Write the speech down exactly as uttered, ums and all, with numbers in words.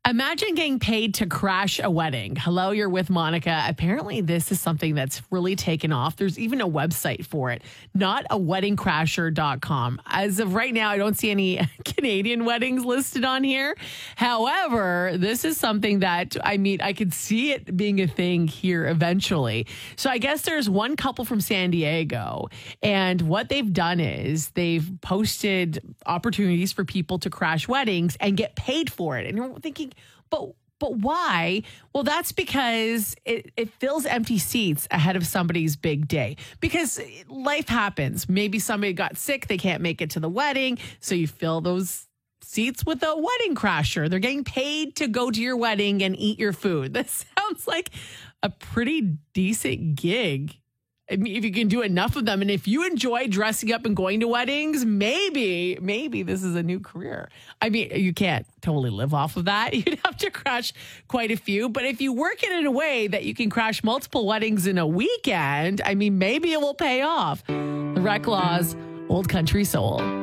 Imagine getting paid to crash a wedding. Hello, you're with Monica. Apparently, this is something that's really taken off. There's even a website for it, not a wedding crasher dot com. As of right now, I don't see any Canadian weddings listed on here. However, this is something that, I mean, I could see it being a thing here eventually. So I guess there's one couple from San Diego, and what they've done is they've posted opportunities for people to crash weddings and get paid for it. And you're thinking, But but why? Well, that's because it, it fills empty seats ahead of somebody's big day. Because life happens. Maybe somebody got sick. They can't make it to the wedding. So you fill those seats with a wedding crasher. They're getting paid to go to your wedding and eat your food. That sounds like a pretty decent gig. I mean, if you can do enough of them, and if you enjoy dressing up and going to weddings, maybe, maybe this is a new career. I mean, you can't totally live off of that. You'd have to crash quite a few. But if you work it in a way that you can crash multiple weddings in a weekend, I mean, maybe it will pay off. The Rec Laws, Old Country Soul.